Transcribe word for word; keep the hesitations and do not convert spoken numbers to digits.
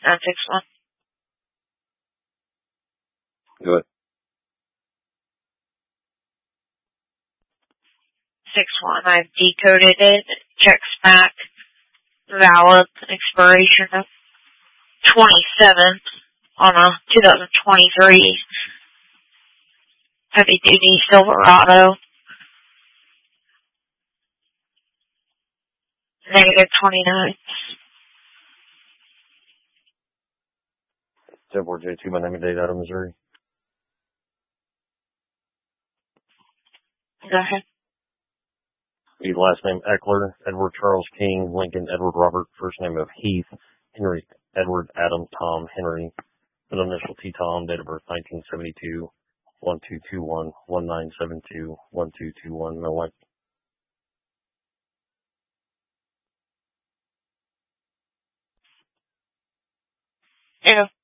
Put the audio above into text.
nine six one. Good. six one. I've decoded it. Checks back. Valid expiration of twenty-seventh on a two thousand twenty-three heavy duty Silverado. Negative twenty-nine. seven four J two, my name and date out of Missouri. Go ahead. The last name Eckler, Edward Charles King, Lincoln Edward Robert, first name of Heath, Henry Edward Adam Tom Henry, middle initial T Tom, date of birth nineteen seventy-two, one two two one, one nine seven two, one two two one, Milwaukee. Yeah.